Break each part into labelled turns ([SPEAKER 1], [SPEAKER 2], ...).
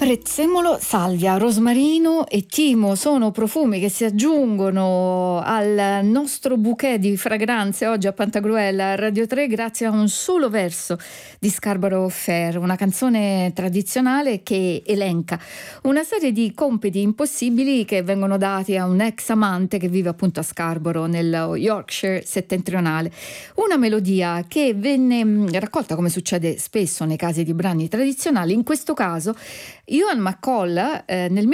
[SPEAKER 1] Prezzemolo, salvia, rosmarino e timo sono profumi che si aggiungono al nostro bouquet di fragranze oggi a Pantagruel a Radio 3 grazie a un solo verso di Scarborough Fair, una canzone tradizionale che elenca una serie di compiti impossibili che vengono dati a un ex amante che vive appunto a Scarborough nello Yorkshire settentrionale. Una melodia che venne raccolta, come succede spesso nei casi di brani tradizionali, in questo caso Ewan MacColl nel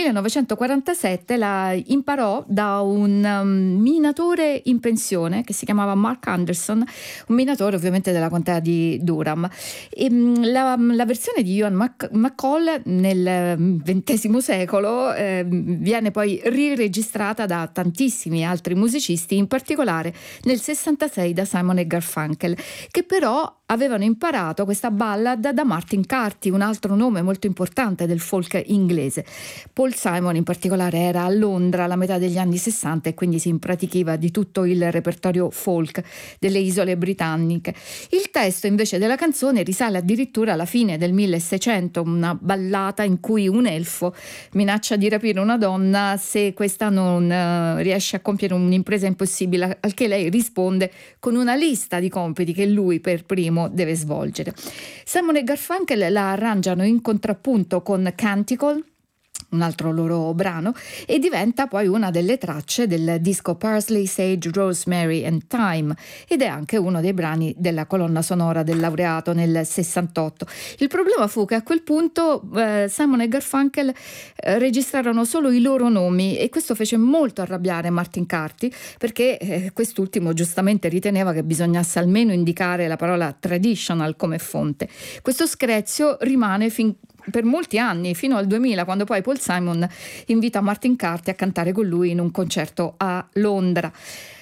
[SPEAKER 1] 1947 la imparò da un minatore in pensione che si chiamava Mark Anderson, un minatore ovviamente della contea di Durham. E, la versione di Ewan MacColl nel XX secolo viene poi riregistrata da tantissimi altri musicisti, in particolare nel 66 da Simon e Garfunkel, che però avevano imparato questa ballad da Martin Carty, un altro nome molto importante del folk inglese. Paul Simon in particolare era a Londra alla metà degli anni 60 e quindi si impratichiva di tutto il repertorio folk delle isole britanniche. Il testo invece della canzone risale addirittura alla fine del 1600, una ballata in cui un elfo minaccia di rapire una donna se questa non riesce a compiere un'impresa impossibile, al che lei risponde con una lista di compiti che lui per primo deve svolgere. Simon e Garfunkel la arrangiano in contrappunto con Canticle, un altro loro brano, e diventa poi una delle tracce del disco Parsley, Sage, Rosemary and Thyme ed è anche uno dei brani della colonna sonora del laureato nel 68. Il problema fu che a quel punto Simon e Garfunkel registrarono solo i loro nomi e questo fece molto arrabbiare Martin Carty perché quest'ultimo giustamente riteneva che bisognasse almeno indicare la parola traditional come fonte. Questo screzio rimane per molti anni, fino al 2000, quando poi Paul Simon invita Martin Carty a cantare con lui in un concerto a Londra.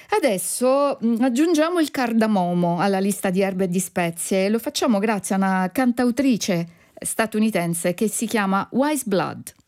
[SPEAKER 1] Adesso aggiungiamo il cardamomo alla lista di erbe e di spezie e lo facciamo grazie a una cantautrice statunitense che si chiama Wise Blood.